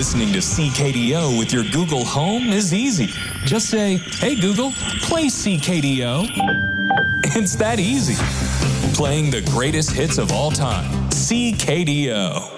Listening to CKDO with your Google Home is easy. Just say, "Hey Google, play CKDO." It's that easy. Playing the greatest hits of all time. CKDO.